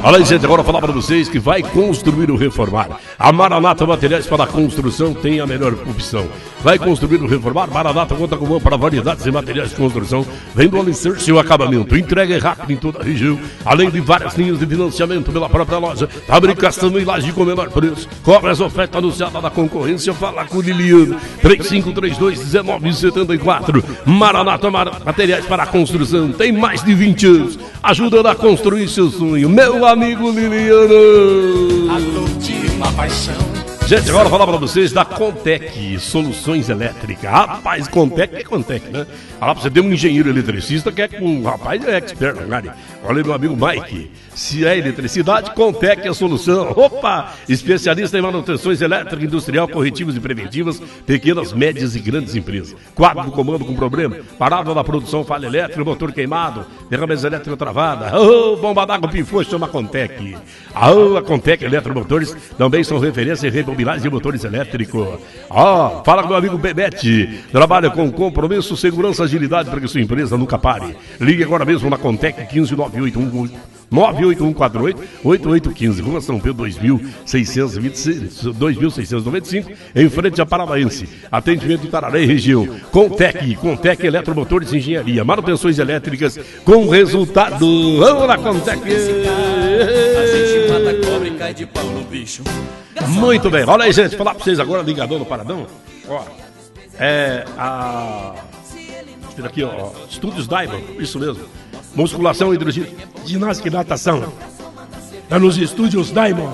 Olha aí, gente, agora falar para vocês que vai construir ou reformar. A Maranata Materiais para a Construção tem a melhor opção. Vai construir ou reformar? Maranata conta com para variedades de materiais de construção, vendo o alicerce e o acabamento. Entrega rápido em toda a região, além de várias linhas de financiamento pela própria loja. Fabricação em laje com o menor preço. Cobre as ofertas anunciadas da concorrência. Fala com o Liliano. 3532-1974. Maranata Materiais para a Construção. Tem mais de 20 anos. Ajudando a construir seu sonho. Meu amigo Liliano. A dor de uma paixão. Gente, agora eu vou falar pra vocês da Contec Soluções Elétricas. Rapaz, Contec é Contec, né? Falar pra você, tem um engenheiro eletricista que é um rapaz expert na área. Olha aí, meu amigo Mike. Se é eletricidade, Contec é a solução. Opa! Especialista em manutenções elétricas, industrial, corretivas e preventivas, pequenas, médias e grandes empresas. Quadro do comando com problema, parada da produção, falha elétrica, motor queimado, ferramentas elétricas travadas. Bomba d'água pifou, chama Contec. A Contec Eletromotores também são referência em rebobinagens de motores elétricos. Fala com meu amigo Bebete. Trabalha com compromisso, segurança, agilidade para que sua empresa nunca pare. Ligue agora mesmo na Contec 15981-8815, Rua São Pedro 2695, em frente a Paranaense. Atendimento de Itararé e região. Contec Eletromotores e Engenharia, manutenções elétricas com resultado. Vamos lá, Contec! A gente mata cobra e cai de pau no bicho. Muito bem, olha aí, gente, falar pra vocês agora, ligador no Paradão. Aqui, ó, Estúdios Diamond, isso mesmo. Musculação, ginástica e natação. É nos Estúdios Diamond.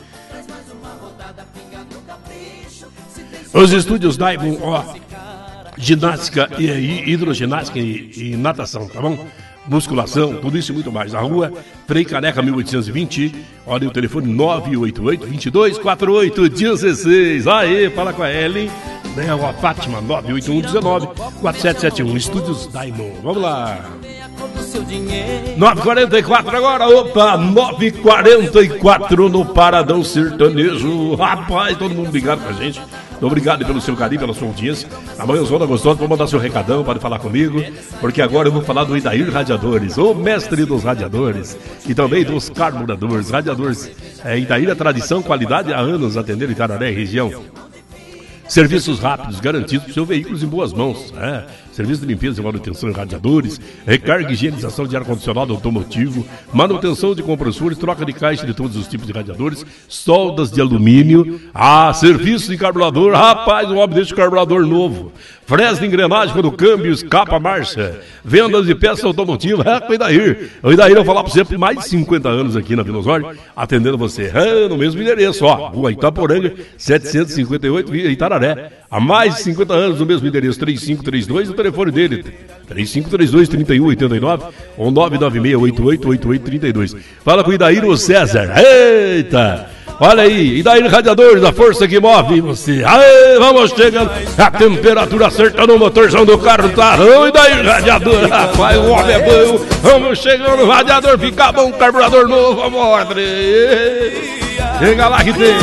Os Estúdios Diamond, ginástica e hidroginástica e natação, tá bom? Musculação, tudo isso e muito mais. Na rua Frei Caneca 1820. Olha o telefone 988-2248-16. Aí, fala com a Ellen, né? A Fátima 981-19-4771. Estúdios Diamond. Vamos lá. 9h44 agora, 9h44 no Paradão Sertanejo. Rapaz, todo mundo ligado com a gente. Obrigado pelo seu carinho, pela sua audiência. Amanhã, Zona Gostosa, pode mandar seu recadão, pode falar comigo, porque agora eu vou falar do Idair Radiadores, o mestre dos radiadores e também dos carburadores. Radiadores, Idair é tradição, qualidade há anos atendendo Itararé e região. Serviços rápidos, garantidos para os seus veículos em boas mãos. Serviço de limpeza e manutenção em radiadores, recarga e higienização de ar-condicionado automotivo, manutenção de compressores, troca de caixa de todos os tipos de radiadores, soldas de alumínio, serviço de carburador, rapaz, o homem deixa o carburador novo, fresa de engrenagem quando o câmbio escapa a marcha, vendas de peças automotivas, com o Idair. O Idair, eu vou falar para você, por mais de 50 anos aqui na Vila Osório, atendendo você, no mesmo endereço, Rua Itaporanga, 758, Itararé. Há mais de 50 anos no mesmo endereço, 3532, o telefone dele, 3532-3189 ou 996888832. Fala com o Idair ou César. Eita! Olha aí, Idair Radiadores, a força que move você. Aê, vamos chegando. A temperatura certa no motorzão do carro tá. Ô, Idair Radiador, rapaz, o homem é bom. Vamos chegando, o radiador fica bom, carburador novo, amor. Chega lá que tem.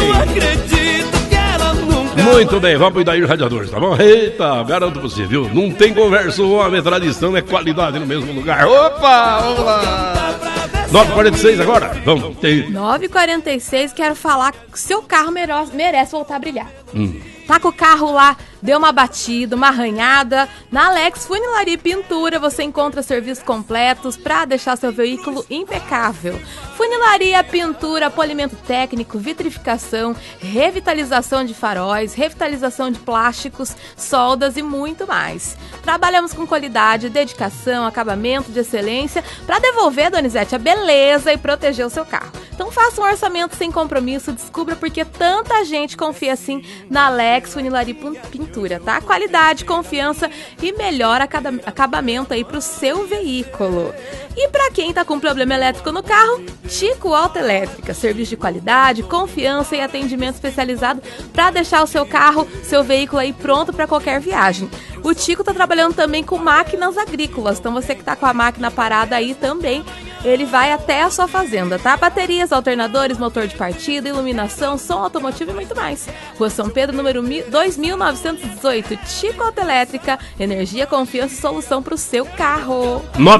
Muito bem, vamos pro Idair Radiadores, tá bom? Eita, garanto você, viu? Não tem conversa, o homem, tradição é qualidade no mesmo lugar. Opa, vamos lá. 9h46 agora, vamos. 9h46, quero falar que seu carro merece voltar a brilhar. Tá com o carro lá, deu uma batida, uma arranhada. Na Alex Funilaria e Pintura você encontra serviços completos para deixar seu veículo impecável. Funilaria, pintura, polimento técnico, vitrificação, revitalização de faróis, revitalização de plásticos, soldas e muito mais. Trabalhamos com qualidade, dedicação, acabamento de excelência para devolver, Donizete, a beleza e proteger o seu carro. Então faça um orçamento sem compromisso, descubra por que tanta gente confia assim na Alex Funilaria e Pintura, tá? Qualidade, confiança e melhor acabamento aí pro seu veículo. E para quem tá com problema elétrico no carro, Tico Autoelétrica, serviço de qualidade, confiança e atendimento especializado para deixar o seu carro, seu veículo aí pronto para qualquer viagem. O Tico tá trabalhando também com máquinas agrícolas, então você que tá com a máquina parada aí também, ele vai até a sua fazenda, tá? Baterias, alternadores, motor de partida, iluminação, som automotivo e muito mais. Rua São Pedro, número 2918, Chico Autoelétrica, energia, confiança e solução pro seu carro.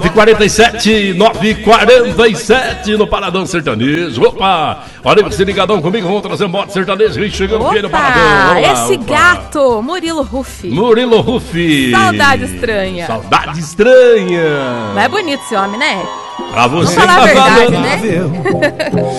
9h47 no Paradão Sertanejo. Opa! Olha você ligadão comigo, vamos trazer moto sertanejo e chegando aqui no Paradão. Olá, esse gato, Murilo Rufi. Murilo Rufi. Saudade estranha. Saudade estranha. Mas é bonito esse homem, né? Pra você vamos falar que tá a verdade, falando. né?